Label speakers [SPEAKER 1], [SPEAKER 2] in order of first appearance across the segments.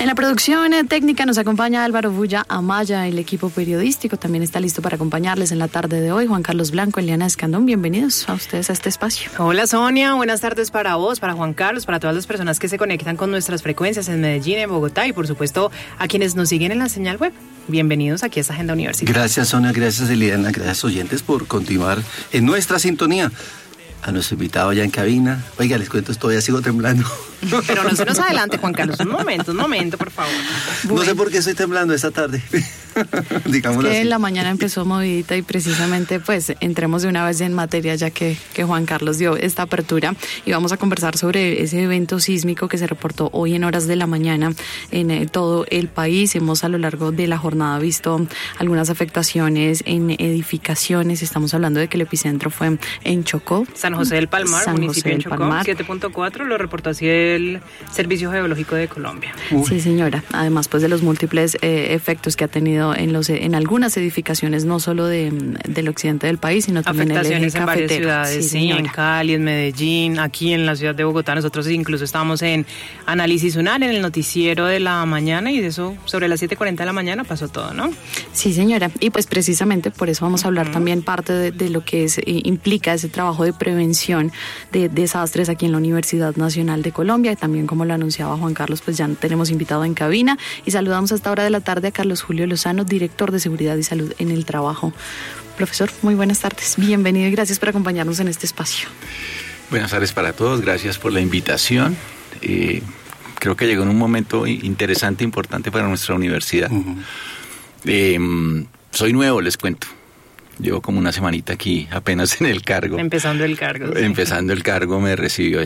[SPEAKER 1] En la producción técnica nos acompaña Álvaro Bulla Amaya, el equipo periodístico también está listo para acompañarles en la tarde de hoy. Juan Carlos Blanco, Eliana Escandón, bienvenidos a ustedes a este espacio.
[SPEAKER 2] Hola Sonia, buenas tardes para vos, para Juan Carlos, para todas las personas que se conectan con nuestras frecuencias en Medellín, en Bogotá y por supuesto a quienes nos siguen en la señal web. Bienvenidos aquí a esta Agenda Universitaria.
[SPEAKER 3] Gracias Sonia, gracias Eliana, gracias oyentes por continuar en nuestra sintonía. A nuestro invitado ya en cabina. Oiga, les cuento, todavía sigo temblando.
[SPEAKER 2] Pero no se nos adelante, Juan Carlos. Un momento, por favor.
[SPEAKER 3] Bueno. No sé por qué estoy temblando esta tarde. Digámoslo
[SPEAKER 1] así.
[SPEAKER 3] En
[SPEAKER 1] la mañana empezó movidita y precisamente pues entremos de una vez en materia ya que Juan Carlos dio esta apertura y vamos a conversar sobre ese evento sísmico que se reportó hoy en horas de la mañana en todo el país. Hemos a lo largo de la jornada visto algunas afectaciones en edificaciones. Estamos hablando de que el epicentro fue en Chocó.
[SPEAKER 2] San José del Palmar, municipio de Chocó, 7.4, lo reportó así el Servicio Geológico de Colombia.
[SPEAKER 1] Sí, señora. Además, pues de los múltiples efectos que ha tenido en algunas edificaciones, no solo del occidente del país, sino también en el eje cafetero.
[SPEAKER 2] En varias ciudades, sí, en Cali, en Medellín, aquí en la ciudad de Bogotá. Nosotros incluso estábamos en Análisis UNAL, en el noticiero de la mañana, y de eso, sobre las 7:40 de la mañana pasó todo, ¿no?
[SPEAKER 1] Sí, señora. Y pues precisamente por eso vamos a hablar también parte de lo que implica ese trabajo de prevención de desastres aquí en la Universidad Nacional de Colombia, y también, como lo anunciaba Juan Carlos, pues ya tenemos invitado en cabina y saludamos a esta hora de la tarde a Carlos Julio Lozano, director de Seguridad y Salud en el Trabajo. Profesor, muy buenas tardes, bienvenido y gracias por acompañarnos en este espacio.
[SPEAKER 4] Buenas tardes para todos, gracias por la invitación. Creo que llegó en un momento interesante, importante para nuestra universidad. Soy nuevo, les cuento. Llevo como una semanita aquí, apenas en el cargo.
[SPEAKER 2] Empezando el cargo.
[SPEAKER 4] Sí. Empezando el cargo me recibió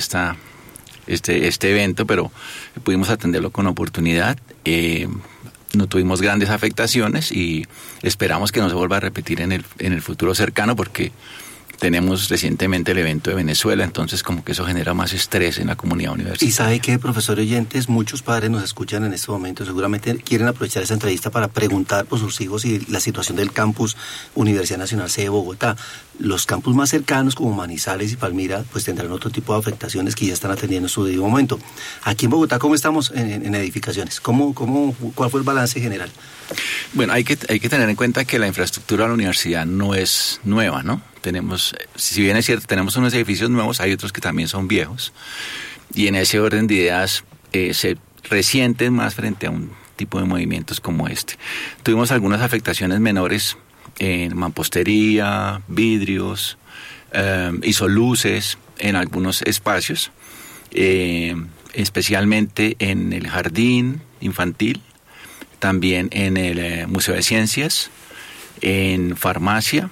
[SPEAKER 4] este evento, pero pudimos atenderlo con oportunidad. No tuvimos grandes afectaciones y esperamos que no se vuelva a repetir en el futuro cercano, porque tenemos recientemente el evento de Venezuela, entonces como que eso genera más estrés en la comunidad universitaria.
[SPEAKER 3] Y sabe que, profesor oyentes, muchos padres nos escuchan en este momento, seguramente quieren aprovechar esta entrevista para preguntar por sus hijos y la situación del campus Universidad Nacional C de Bogotá. Los campus más cercanos como Manizales y Palmira pues tendrán otro tipo de afectaciones que ya están atendiendo en su debido momento. Aquí en Bogotá, ¿cómo estamos en edificaciones? ¿Cuál fue el balance general?
[SPEAKER 4] Bueno, hay que tener en cuenta que la infraestructura de la universidad no es nueva, ¿no? Si bien es cierto, tenemos unos edificios nuevos, hay otros que también son viejos, y en ese orden de ideas se resienten más frente a un tipo de movimientos como este. Tuvimos algunas afectaciones menores en mampostería, vidrios, isoluces en algunos espacios, especialmente en el jardín infantil, también en el Museo de Ciencias, en farmacia,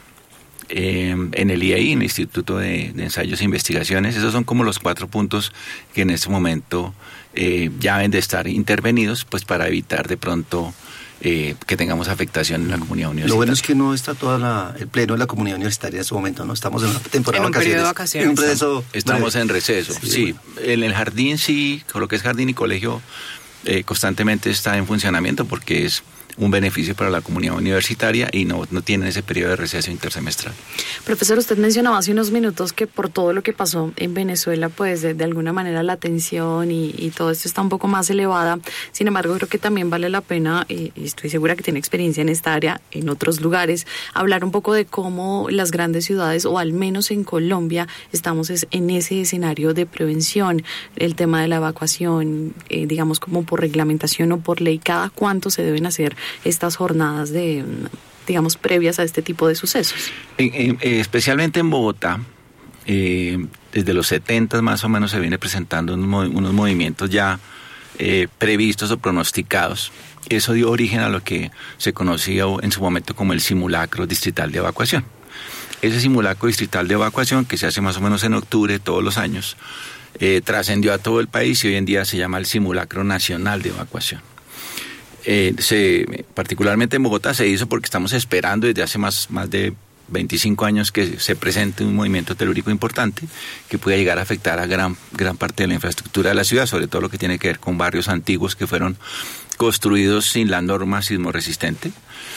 [SPEAKER 4] en el IAI, en el Instituto de Ensayos e Investigaciones. Esos son como los 4 puntos que en este momento ya deben de estar intervenidos, pues para evitar de pronto que tengamos afectación en la comunidad universitaria.
[SPEAKER 3] Lo bueno es que no está el pleno de la comunidad universitaria en este momento, ¿no? Estamos en una temporada de vacaciones.
[SPEAKER 2] Periodo de vacaciones.
[SPEAKER 4] Estamos en receso, sí. En el jardín sí, con lo que es jardín y colegio, constantemente está en funcionamiento porque es un beneficio para la comunidad universitaria y no tienen ese periodo de receso intersemestral.
[SPEAKER 1] Profesor, usted mencionaba hace unos minutos que por todo lo que pasó en Venezuela, pues de alguna manera la tensión y todo esto está un poco más elevada. Sin embargo, creo que también vale la pena, y estoy segura que tiene experiencia en esta área, en otros lugares, hablar un poco de cómo las grandes ciudades, o al menos en Colombia, estamos en ese escenario de prevención, el tema de la evacuación, digamos como por reglamentación o por ley, cada cuánto se deben hacer estas jornadas previas a este tipo de sucesos.
[SPEAKER 4] Especialmente en Bogotá, desde los 70 más o menos se viene presentando unos movimientos ya previstos o pronosticados. Eso dio origen a lo que se conocía en su momento como el simulacro distrital de evacuación. Ese simulacro distrital de evacuación, que se hace más o menos en octubre todos los años, trascendió a todo el país y hoy en día se llama el simulacro nacional de evacuación. Particularmente en Bogotá se hizo porque estamos esperando desde hace más de 25 años que se presente un movimiento telúrico importante que pueda llegar a afectar a gran parte de la infraestructura de la ciudad, sobre todo lo que tiene que ver con barrios antiguos que fueron construidos sin la norma sismo resistente.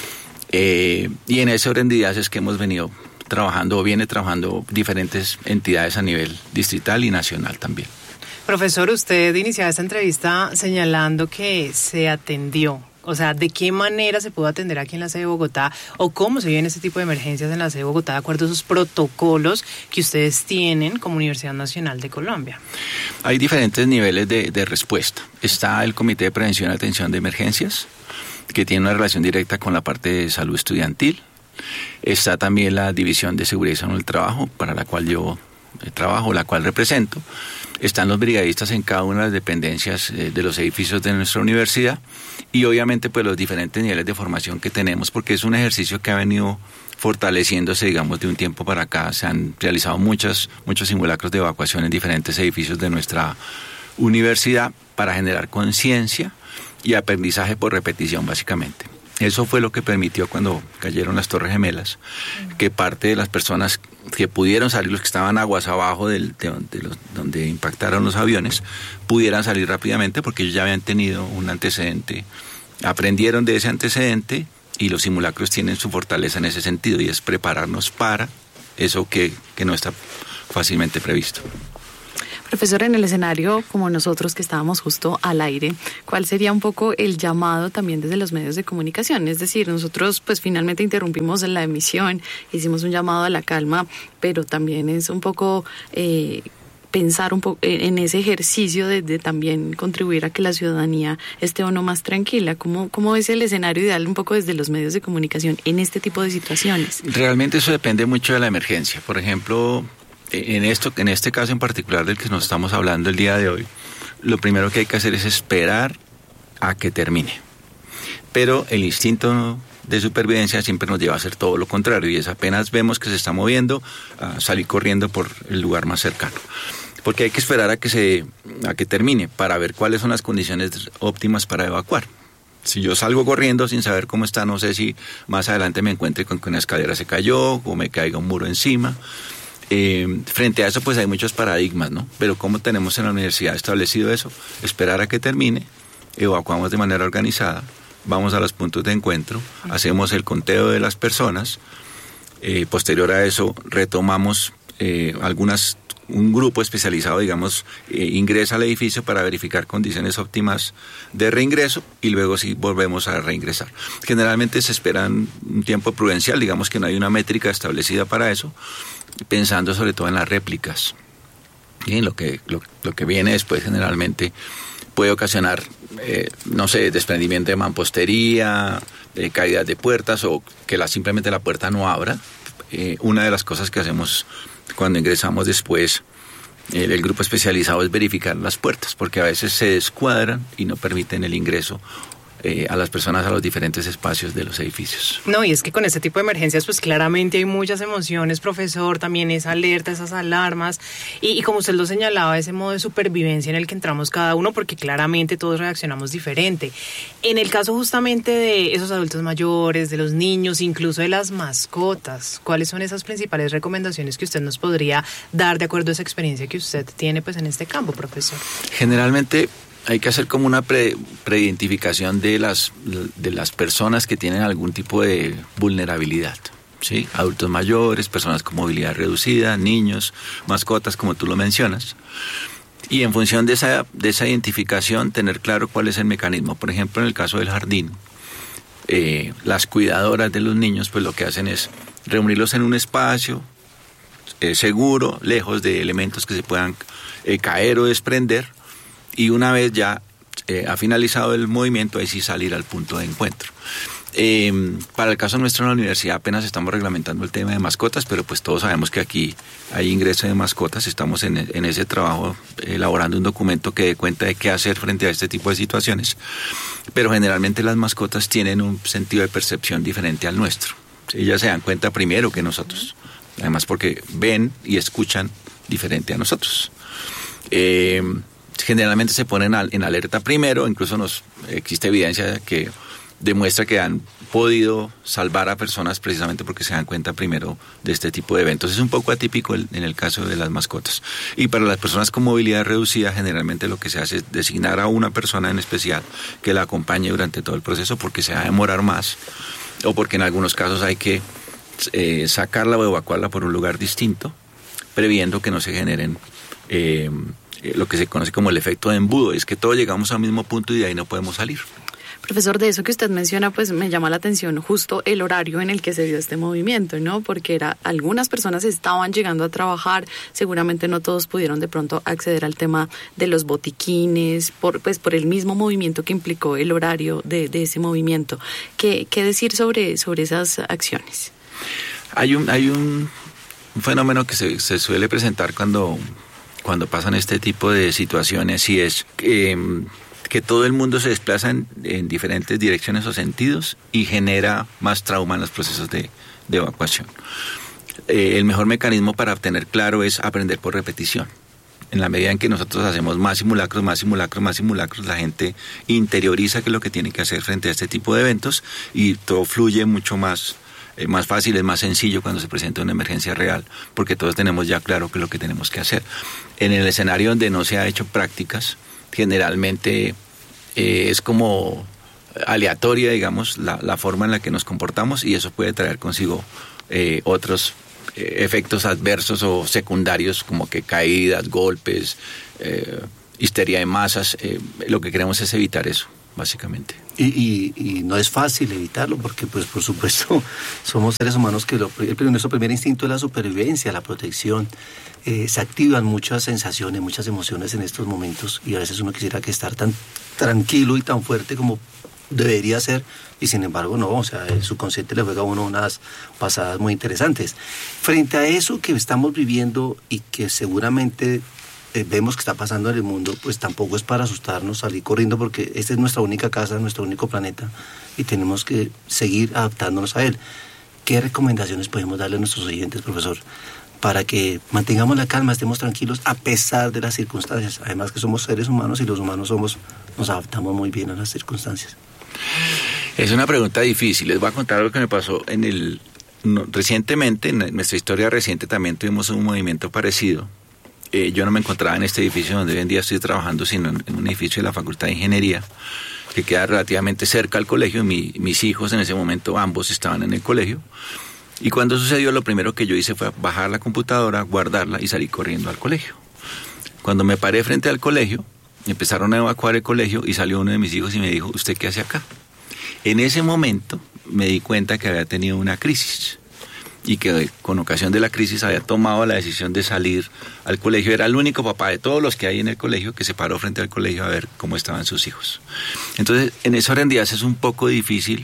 [SPEAKER 4] Y en ese orden de ideas es que hemos venido trabajando diferentes entidades a nivel distrital y nacional también.
[SPEAKER 2] Profesor, usted iniciaba esta entrevista señalando que se atendió. O sea, ¿de qué manera se pudo atender aquí en la sede de Bogotá o cómo se viven este tipo de emergencias en la sede de Bogotá de acuerdo a esos protocolos que ustedes tienen como Universidad Nacional de Colombia?
[SPEAKER 4] Hay diferentes niveles de respuesta. Está el Comité de Prevención y Atención de Emergencias, que tiene una relación directa con la parte de salud estudiantil. Está también la División de Seguridad y Salud del Trabajo, para la cual yo trabajo, la cual represento. Están los brigadistas en cada una de las dependencias de los edificios de nuestra universidad y obviamente pues los diferentes niveles de formación que tenemos, porque es un ejercicio que ha venido fortaleciéndose, digamos, de un tiempo para acá. Se han realizado muchos simulacros de evacuación en diferentes edificios de nuestra universidad para generar conciencia y aprendizaje por repetición, básicamente. Eso fue lo que permitió cuando cayeron las Torres Gemelas, que parte de las personas que pudieron salir, los que estaban aguas abajo donde impactaron los aviones, pudieran salir rápidamente porque ellos ya habían tenido un antecedente, aprendieron de ese antecedente y los simulacros tienen su fortaleza en ese sentido y es prepararnos para eso que no está fácilmente previsto.
[SPEAKER 1] Profesor, en el escenario, como nosotros que estábamos justo al aire, ¿cuál sería un poco el llamado también desde los medios de comunicación? Es decir, nosotros pues finalmente interrumpimos la emisión, hicimos un llamado a la calma, pero también es un poco pensar un poco en ese ejercicio de también contribuir a que la ciudadanía esté o no más tranquila. ¿Cómo es el escenario ideal un poco desde los medios de comunicación en este tipo de situaciones?
[SPEAKER 4] Realmente eso depende mucho de la emergencia. Por ejemplo, en este caso en particular del que nos estamos hablando el día de hoy, lo primero que hay que hacer es esperar a que termine. Pero el instinto de supervivencia siempre nos lleva a hacer todo lo contrario y es apenas vemos que se está moviendo, a salir corriendo por el lugar más cercano. Porque hay que esperar a que termine para ver cuáles son las condiciones óptimas para evacuar. Si yo salgo corriendo sin saber cómo está, no sé si más adelante me encuentre con que una escalera se cayó o me caiga un muro encima. Frente a eso pues hay muchos paradigmas, ¿no? Pero ¿cómo tenemos en la universidad establecido eso? Esperar a que termine, evacuamos de manera organizada, vamos a los puntos de encuentro, hacemos el conteo de las personas, posterior a eso retomamos un grupo especializado, digamos, ingresa al edificio para verificar condiciones óptimas de reingreso y luego sí volvemos a reingresar. Generalmente se esperan un tiempo prudencial, digamos que no hay una métrica establecida para eso, pensando sobre todo en las réplicas. Y lo que viene después generalmente puede ocasionar, desprendimiento de mampostería, caídas de puertas o que simplemente la puerta no abra. Una de las cosas que hacemos cuando ingresamos después, el grupo especializado, es verificar las puertas, porque a veces se descuadran y no permiten el ingreso a las personas a los diferentes espacios de los edificios.
[SPEAKER 2] No, y es que con este tipo de emergencias pues claramente hay muchas emociones, profesor, también esa alerta, esas alarmas y como usted lo señalaba, ese modo de supervivencia en el que entramos cada uno porque claramente todos reaccionamos diferente. En el caso justamente de esos adultos mayores, de los niños, incluso de las mascotas, ¿cuáles son esas principales recomendaciones que usted nos podría dar de acuerdo a esa experiencia que usted tiene pues en este campo, profesor?
[SPEAKER 4] Generalmente hay que hacer como una preidentificación de las personas que tienen algún tipo de vulnerabilidad, ¿sí? Adultos mayores, personas con movilidad reducida, niños, mascotas, como tú lo mencionas. Y en función de esa identificación, tener claro cuál es el mecanismo. Por ejemplo, en el caso del jardín, las cuidadoras de los niños, pues lo que hacen es reunirlos en un espacio seguro, lejos de elementos que se puedan caer o desprender. Y una vez ya ha finalizado el movimiento, ahí sí salir al punto de encuentro. Para el caso nuestro en la universidad apenas estamos reglamentando el tema de mascotas, pero pues todos sabemos que aquí hay ingreso de mascotas. Estamos en ese trabajo elaborando un documento que dé cuenta de qué hacer frente a este tipo de situaciones. Pero generalmente las mascotas tienen un sentido de percepción diferente al nuestro. Ellas se dan cuenta primero que nosotros, además porque ven y escuchan diferente a nosotros. Generalmente se ponen en alerta primero, incluso existe evidencia que demuestra que han podido salvar a personas precisamente porque se dan cuenta primero de este tipo de eventos. Es un poco atípico en el caso de las mascotas. Y para las personas con movilidad reducida, generalmente lo que se hace es designar a una persona en especial que la acompañe durante todo el proceso porque se va a demorar más o porque en algunos casos hay que sacarla o evacuarla por un lugar distinto, previendo que no se generen lo que se conoce como el efecto de embudo, es que todos llegamos al mismo punto y de ahí no podemos salir.
[SPEAKER 1] Profesor, de eso que usted menciona, pues me llama la atención justo el horario en el que se dio este movimiento, ¿no? Porque algunas personas estaban llegando a trabajar, seguramente no todos pudieron de pronto acceder al tema de los botiquines, por el mismo movimiento que implicó el horario de ese movimiento. ¿Qué decir sobre esas acciones?
[SPEAKER 4] Hay un fenómeno que se suele presentar cuando pasan este tipo de situaciones, y es que todo el mundo se desplaza en diferentes direcciones o sentidos y genera más trauma en los procesos de evacuación. El mejor mecanismo para obtener claro es aprender por repetición. En la medida en que nosotros hacemos más simulacros, la gente interioriza qué es lo que tiene que hacer frente a este tipo de eventos, y todo fluye mucho más fácil, es más sencillo cuando se presenta una emergencia real, porque todos tenemos ya claro qué es lo que tenemos que hacer. En el escenario donde no se ha hecho prácticas, generalmente es como aleatoria, digamos, la forma en la que nos comportamos, y eso puede traer consigo otros efectos adversos o secundarios, como que caídas, golpes, histeria de masas. Lo que queremos es evitar eso, básicamente.
[SPEAKER 3] Y no es fácil evitarlo, porque pues por supuesto somos seres humanos que nuestro primer instinto es la supervivencia, la protección. Se activan muchas sensaciones, muchas emociones en estos momentos, y a veces uno quisiera que estar tan tranquilo y tan fuerte como debería ser, y sin embargo no, o sea, el subconsciente le juega a uno unas pasadas muy interesantes. Frente a eso que estamos viviendo y que seguramente vemos que está pasando en el mundo, pues tampoco es para asustarnos, salir corriendo, porque esta es nuestra única casa, nuestro único planeta, y tenemos que seguir adaptándonos a él. ¿Qué recomendaciones podemos darle a nuestros oyentes, profesor, para que mantengamos la calma, estemos tranquilos a pesar de las circunstancias? Además que somos seres humanos, y los humanos nos adaptamos muy bien a las circunstancias.
[SPEAKER 4] Es una pregunta difícil. Les voy a contar lo que me pasó recientemente, en nuestra historia reciente también tuvimos un movimiento parecido. Yo no me encontraba en este edificio donde hoy en día estoy trabajando, sino en un edificio de la Facultad de Ingeniería, que queda relativamente cerca al colegio. Mis hijos en ese momento, ambos estaban en el colegio. Y cuando sucedió, lo primero que yo hice fue bajar la computadora, guardarla y salir corriendo al colegio. Cuando me paré frente al colegio, empezaron a evacuar el colegio, y salió uno de mis hijos y me dijo: ¿usted qué hace acá? En ese momento me di cuenta que había tenido una crisis, y que con ocasión de la crisis había tomado la decisión de salir al colegio. Era el único papá de todos los que hay en el colegio que se paró frente al colegio a ver cómo estaban sus hijos. Entonces, en ese orden de días es un poco difícil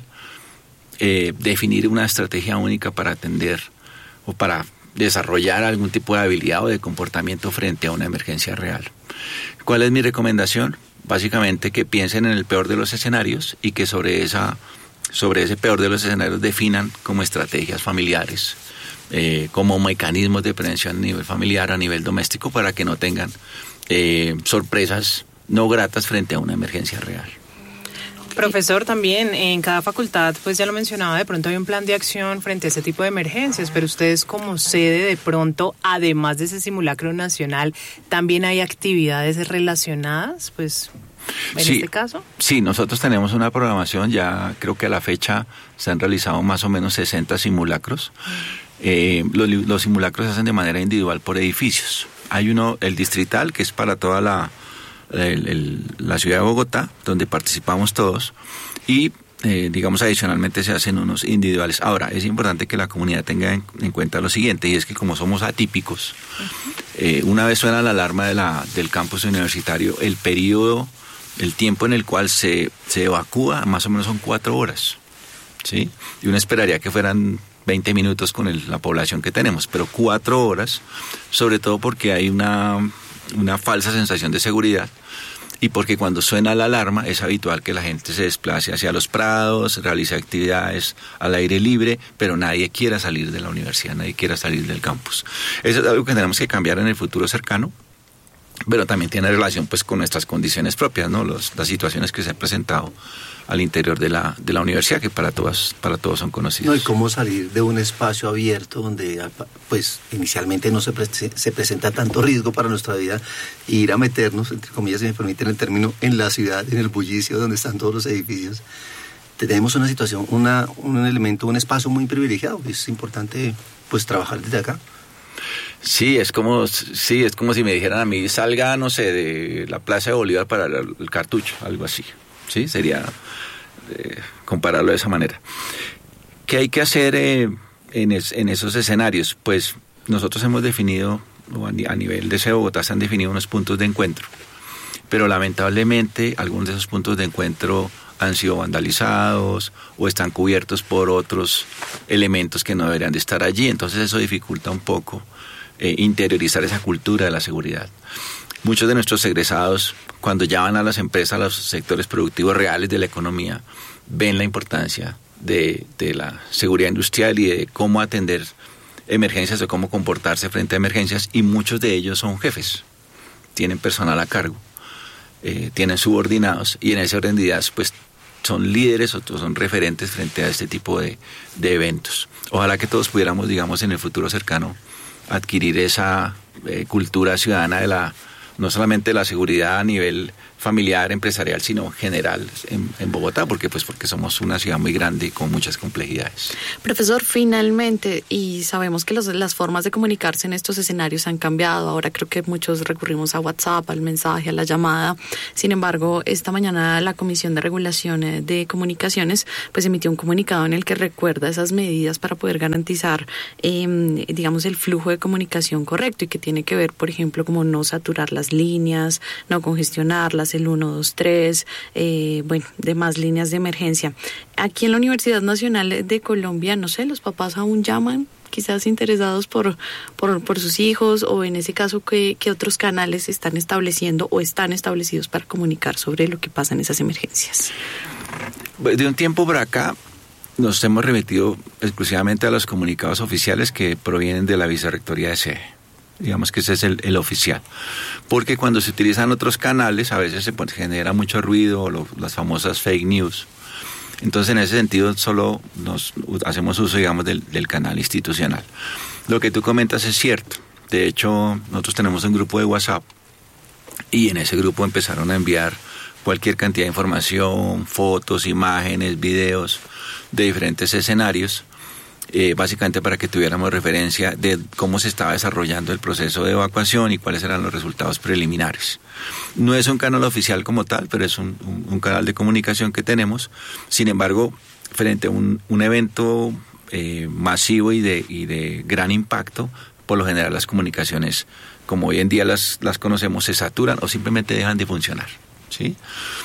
[SPEAKER 4] definir una estrategia única para atender o para desarrollar algún tipo de habilidad o de comportamiento frente a una emergencia real. ¿Cuál es mi recomendación? Básicamente que piensen en el peor de los escenarios, y que sobre ese peor de los escenarios definan como estrategias familiares, como mecanismos de prevención a nivel familiar, a nivel doméstico, para que no tengan sorpresas no gratas frente a una emergencia real.
[SPEAKER 2] Profesor, también en cada facultad, pues ya lo mencionaba, de pronto hay un plan de acción frente a ese tipo de emergencias, pero ustedes como sede, de pronto, además de ese simulacro nacional, ¿también hay actividades relacionadas, pues, en este caso?
[SPEAKER 4] Sí, nosotros tenemos una programación, ya creo que a la fecha se han realizado más o menos 60 simulacros. Los simulacros se hacen de manera individual por edificios. Hay uno, el distrital, que es para toda la ciudad de Bogotá, donde participamos todos, y digamos adicionalmente se hacen unos individuales. Ahora, es importante que la comunidad tenga en cuenta lo siguiente, y es que como somos atípicos, una vez suena la alarma del campus universitario, el tiempo en el cual se evacúa más o menos son 4 horas, ¿sí? Y uno esperaría que fueran 20 minutos con la población que tenemos, pero 4 horas, sobre todo porque hay una falsa sensación de seguridad, y porque cuando suena la alarma es habitual que la gente se desplace hacia los prados, realice actividades al aire libre, pero nadie quiera salir de la universidad, nadie quiera salir del campus. Eso es algo que tenemos que cambiar en el futuro cercano, pero también tiene relación pues con nuestras condiciones propias, ¿no? Las situaciones que se han presentado al interior de la universidad, que para todos son conocidos.
[SPEAKER 3] No, y cómo salir de un espacio abierto donde pues inicialmente no se presenta tanto riesgo para nuestra vida, e ir a meternos, entre comillas, si me permiten el término, en la ciudad, en el bullicio donde están todos los edificios. Tenemos una situación, un elemento, un espacio muy privilegiado. Es importante pues trabajar desde acá.
[SPEAKER 4] Sí, es como si me dijeran a mí, salga, no sé, de la Plaza de Bolívar para el Cartucho, algo así. Sí, sería compararlo de esa manera. ¿Qué hay que hacer en esos escenarios? Pues nosotros hemos definido, o a nivel de CEO Bogotá se han definido unos puntos de encuentro, pero lamentablemente algunos de esos puntos de encuentro han sido vandalizados o están cubiertos por otros elementos que no deberían de estar allí, entonces eso dificulta un poco interiorizar esa cultura de la seguridad. Muchos de nuestros egresados, cuando ya van a las empresas, a los sectores productivos reales de la economía, ven la importancia de la seguridad industrial y de cómo atender emergencias o cómo comportarse frente a emergencias, y muchos de ellos son jefes, tienen personal a cargo, tienen subordinados, y en ese orden de ideas pues son líderes o son referentes frente a este tipo de eventos. Ojalá que todos pudiéramos, digamos, en el futuro cercano adquirir esa cultura ciudadana no solamente de la seguridad a nivel familiar, empresarial, sino general en Bogotá, porque somos una ciudad muy grande y con muchas complejidades.
[SPEAKER 1] Profesor, finalmente, y sabemos que las formas de comunicarse en estos escenarios han cambiado. Ahora creo que muchos recurrimos a WhatsApp, al mensaje, a la llamada. Sin embargo, esta mañana la Comisión de Regulación de Comunicaciones pues emitió un comunicado en el que recuerda esas medidas para poder garantizar, digamos, el flujo de comunicación correcto, y que tiene que ver, por ejemplo, como no saturar las líneas, no congestionarlas, el 123, demás líneas de emergencia. Aquí en la Universidad Nacional de Colombia, no sé, los papás aún llaman, quizás interesados por sus hijos, o en ese caso, ¿qué otros canales están estableciendo o están establecidos para comunicar sobre lo que pasa en esas emergencias?
[SPEAKER 4] De un tiempo para acá nos hemos remitido exclusivamente a los comunicados oficiales que provienen de la Vicerrectoría de SEE. Digamos que ese es el oficial, porque cuando se utilizan otros canales a veces se genera mucho ruido, las famosas fake news. Entonces en ese sentido solo nos hacemos uso, digamos, del canal institucional. Lo que tú comentas es cierto. De hecho, nosotros tenemos un grupo de WhatsApp y en ese grupo empezaron a enviar cualquier cantidad de información, fotos, imágenes, videos de diferentes escenarios, básicamente para que tuviéramos referencia de cómo se estaba desarrollando el proceso de evacuación y cuáles eran los resultados preliminares. No es un canal oficial como tal, pero es un canal de comunicación que tenemos. Sin embargo, frente a un evento masivo y de gran impacto, por lo general las comunicaciones, como hoy en día las conocemos, se saturan o simplemente dejan de funcionar, ¿sí?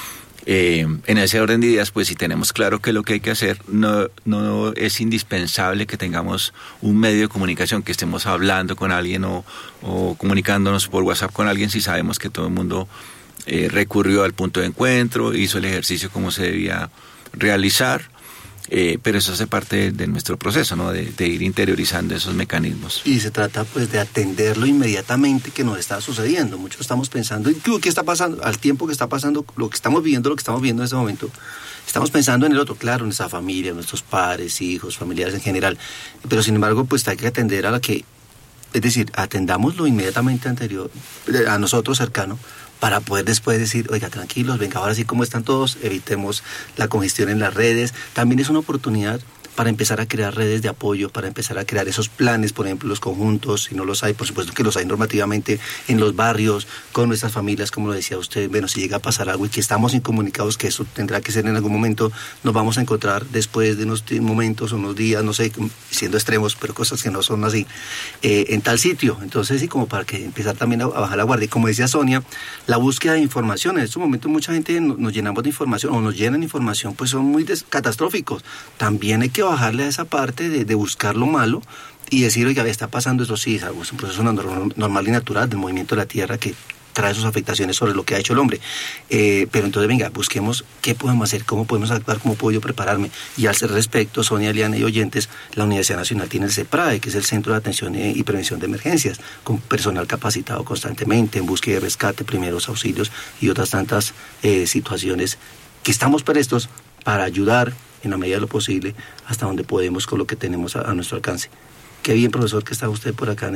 [SPEAKER 4] En ese orden de ideas, pues si tenemos claro que lo que hay que hacer, no es indispensable que tengamos un medio de comunicación, que estemos hablando con alguien o comunicándonos por WhatsApp con alguien, si sabemos que todo el mundo recurrió al punto de encuentro, hizo el ejercicio como se debía realizar. Pero eso hace parte de nuestro proceso, ¿no? De ir interiorizando esos mecanismos.
[SPEAKER 3] Y se trata pues de atenderlo inmediatamente que nos está sucediendo. Muchos estamos pensando, ¿qué está pasando? Al tiempo que está pasando, lo que estamos viviendo en este momento, estamos pensando en el otro, claro, en nuestra familia, nuestros padres, hijos, familiares en general. Pero sin embargo, pues hay que atender a la que, es decir, atendámoslo inmediatamente anterior, a nosotros cercano, para poder después decir, oiga, tranquilos, venga, ahora sí, ¿cómo están todos? Evitemos la congestión en las redes. También es una oportunidad para empezar a crear redes de apoyo, para empezar a crear esos planes, por ejemplo, los conjuntos, si no los hay, por supuesto que los hay normativamente en los barrios, con nuestras familias, como lo decía usted. Bueno, si llega a pasar algo y que estamos incomunicados, que eso tendrá que ser en algún momento, nos vamos a encontrar después de unos momentos, unos días, no sé, siendo extremos, pero cosas que no son así, en tal sitio. Entonces, sí, como para que empezar también a bajar la guardia. Como decía Sonia, la búsqueda de información. En estos momentos mucha gente nos llenamos de información, o nos llenan de información, pues son muy catastróficos. También hay que bajarle a esa parte de buscar lo malo y decir, oiga, está pasando eso, sí, es un proceso normal y natural del movimiento de la Tierra que trae sus afectaciones sobre lo que ha hecho el hombre. Pero entonces, venga, busquemos qué podemos hacer, cómo podemos actuar, cómo puedo yo prepararme. Y al respecto, Sonia, Eliana y oyentes, la Universidad Nacional tiene el CEPRAE, que es el Centro de Atención y Prevención de Emergencias, con personal capacitado constantemente en búsqueda y rescate, primeros auxilios y otras tantas situaciones que estamos prestos para ayudar en la medida de lo posible, hasta donde podemos con lo que tenemos a nuestro alcance. Qué bien, profesor, que está usted por acá en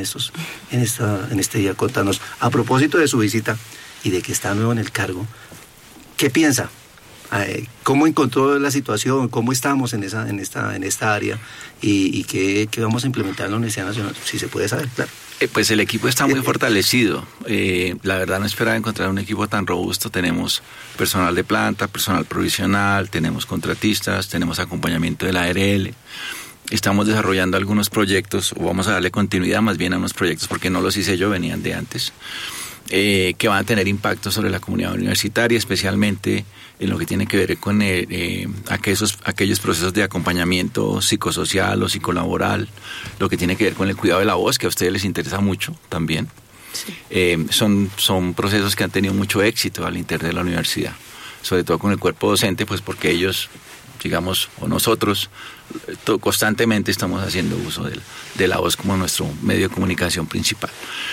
[SPEAKER 3] este día contándonos. A propósito de su visita y de que está nuevo en el cargo, ¿qué piensa? ¿Cómo encontró la situación? ¿Cómo estamos en esta área? ¿Y qué vamos a implementar en la Universidad Nacional? Si se puede saber, claro.
[SPEAKER 4] Pues el equipo está muy fortalecido. La verdad no esperaba encontrar un equipo tan robusto. Tenemos personal de planta, personal provisional, tenemos contratistas, tenemos acompañamiento de la ARL. Estamos desarrollando algunos proyectos, o vamos a darle continuidad más bien a unos proyectos, porque no los hice yo, venían de antes, que van a tener impacto sobre la comunidad universitaria, especialmente en lo que tiene que ver con aquellos procesos de acompañamiento psicosocial o psicolaboral, lo que tiene que ver con el cuidado de la voz, que a ustedes les interesa mucho también. Sí. Son procesos que han tenido mucho éxito al interior de la universidad, sobre todo con el cuerpo docente, pues porque ellos, digamos, o nosotros constantemente estamos haciendo uso de la voz como nuestro medio de comunicación principal.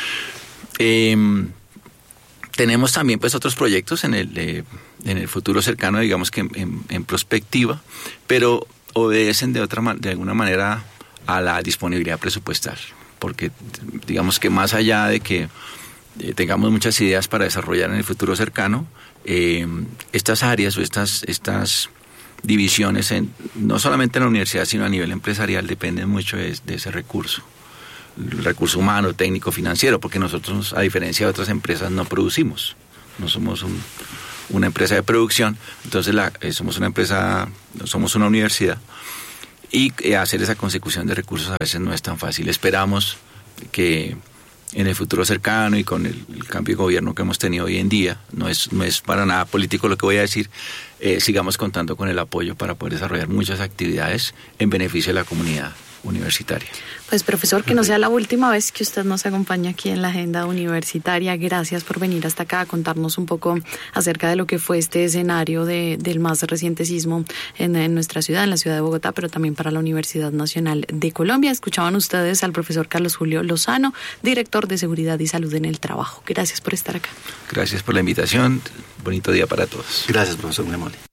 [SPEAKER 4] Tenemos también pues otros proyectos en el futuro cercano, digamos que en perspectiva, pero obedecen de alguna manera a la disponibilidad presupuestal, porque digamos que más allá de que tengamos muchas ideas para desarrollar en el futuro cercano, estas áreas o estas divisiones, no solamente en la universidad, sino a nivel empresarial, dependen mucho de ese recurso. El recurso humano, técnico, financiero, porque nosotros, a diferencia de otras empresas, no producimos. No somos una empresa de producción, entonces somos una universidad, y hacer esa consecución de recursos a veces no es tan fácil. Esperamos que en el futuro cercano y con el cambio de gobierno que hemos tenido hoy en día, no es para nada político lo que voy a decir, sigamos contando con el apoyo para poder desarrollar muchas actividades en beneficio de la comunidad universitaria.
[SPEAKER 1] Pues profesor, que no sea la última vez que usted nos acompaña aquí en la agenda universitaria. Gracias por venir hasta acá a contarnos un poco acerca de lo que fue este escenario del más reciente sismo en nuestra ciudad, en la ciudad de Bogotá, pero también para la Universidad Nacional de Colombia. Escuchaban ustedes al profesor Carlos Julio Lozano, director de Seguridad y Salud en el Trabajo. Gracias por estar acá.
[SPEAKER 4] Gracias por la invitación. Bonito día para todos.
[SPEAKER 3] Gracias, profesor, muy amable.